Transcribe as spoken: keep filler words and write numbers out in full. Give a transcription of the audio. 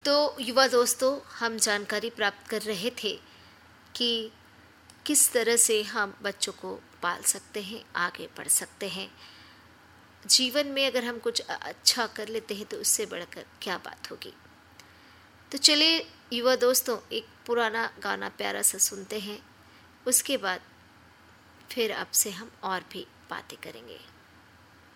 तो युवा दोस्तों, हम जानकारी प्राप्त कर रहे थे कि किस तरह से हम बच्चों को पाल सकते हैं, आगे बढ़ सकते हैं। जीवन में अगर हम कुछ अ- अच्छा कर लेते हैं तो उससे बढ़कर क्या बात होगी। तो चलिए युवा दोस्तों, एक पुराना गाना प्यारा सा सुनते हैं, उसके बाद फिर आपसे हम और भी बातें करेंगे।